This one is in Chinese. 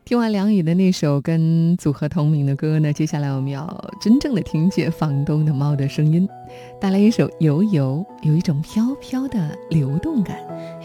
听完梁宇的那首跟组合同名的歌呢，接下来我们要真正的听见房东的猫的声音，带来一首《游游》，有一种飘飘的流动感。